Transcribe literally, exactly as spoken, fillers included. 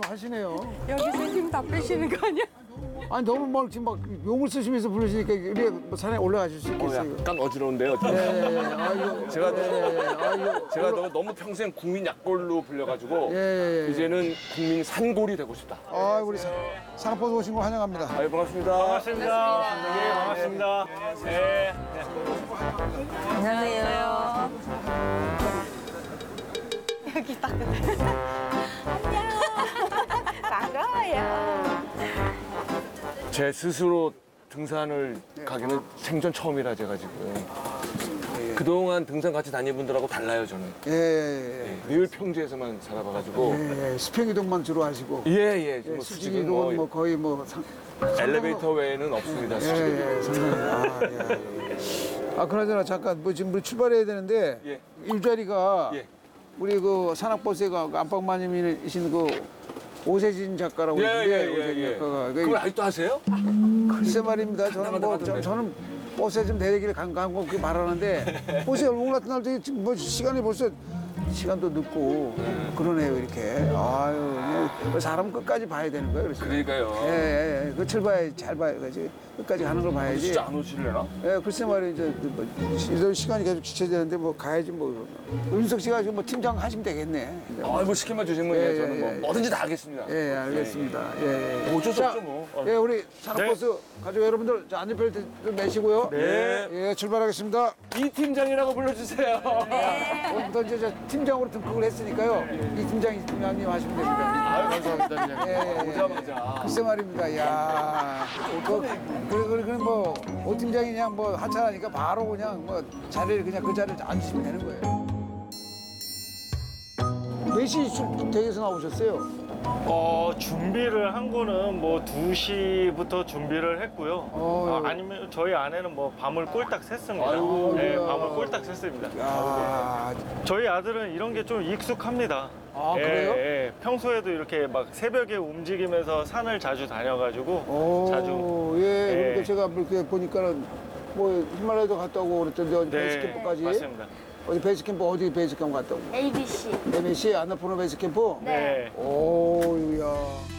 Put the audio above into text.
하시네요. 여기서 힘 다 빼시는 거 아니야? 아니 너무 막 지금 막 용을 쓰시면서 부르시니까 우리 뭐 산에 올라가실 수 어, 있겠어요. 약간 어지러운데요. 예, 예, 예. 아이고. 제가 예, 예. 아이고. 제가 너무, 너무 평생 국민 약골로 불려가지고 예, 예, 예. 이제는 국민 산골이 되고 싶다. 아, 우리 산업버스 오신 거 환영합니다. 아유 반갑습니다. 반갑습니다. 예, 반갑습니다. 네. 안녕하세요. 여기 딱. 안녕. 반가워요. 제 스스로 등산을 가기는 생전 처음이라 제가 지금 그동안 등산 같이 다니는 분들하고 달라요 저는. 예, 예, 늘 평지에서만 살아봐가지고 예. 예, 수평 이동만 주로 하시고. 예예. 예, 뭐 수직 지금 이동은 뭐 뭐 거의 뭐 상, 엘리베이터 외에는 없습니다. 예, 수직 이동. 예, 상상합니다. 아, 예, 예. 아, 그나저나 잠깐 뭐 지금 우리 출발해야 되는데 예. 일자리가 예. 우리 그 산악버스에 가 안방마님이신 그 오세진 작가라고 예, 있는데 예, 오세진 예, 예. 작가가 그걸 아직도 하세요? 글쎄 말입니다. 저는 뭐 간단하다, 저, 저는 버스에 좀 내리기를 간간고 그렇게 말하는데 버스에 얼굴 같은 날 되게 지금 뭐 시간이 벌써 시간도 늦고 그러네요 이렇게. 아유 그냥 사람 끝까지 봐야 되는 거예요. 그래서. 그러니까요. 예, 예, 예. 그걸 봐야 잘 봐야 지 끝까지 가는 걸 봐야지. 진짜 안 오실래나? 예, 글쎄 말이야 이제 뭐, 이런 시간이 계속 지체되는데 뭐 가야지 뭐. 윤석 씨가 지금 뭐 팀장 하시면 되겠네. 이제. 아뭐 시키면 주시면 예, 저는 예, 뭐 예. 뭐든지 다 하겠습니다. 예, 알겠습니다. 예, 예. 어쩔 수 자, 없죠 뭐. 예, 우리 산업버스 가족 여러분들 자, 안전벨트 좀 매시고요. 네. 예, 출발하겠습니다. 이 팀장이라고 불러주세요. 오늘부터 이제 저 팀장으로 등극을 했으니까요. 이 팀장, 이 팀장님 하시면 됩니다. 아유 감사합니다. 팀장님. 예, 예, 예. 오자마자. 글쎄 말입니다. 야, 그, 그래, 그래, 그래, 뭐, 오 팀장이 그냥 뭐 하차하니까 바로 그냥 뭐 자리를 그냥 그 자리에 앉으시면 되는 거예요. 몇 시 댁에서 나오셨어요? 어, 준비를 한 거는 뭐 두 시부터 준비를 했고요. 어. 아, 아니면 저희 아내는 뭐 밤을 꼴딱 샜습니다. 아이고, 네, 이야. 밤을 꼴딱 샜습니다. 야, 저희 아들은 이런 게 좀 익숙합니다. 아, 예, 그래요? 예. 평소에도 이렇게 막 새벽에 움직이면서 산을 자주 다녀가지고 오, 자주. 예, 예. 그러니까 제가 이렇게 보니까는 뭐 히말라야도 갔다 오고 그랬던데 어디 네, 베이스캠프까지 맞습니다. 어디 베이스캠프 어디 베이스캠프 갔다 오고 에이비씨. 에이비씨 아나포노 베이스캠프 네. 오야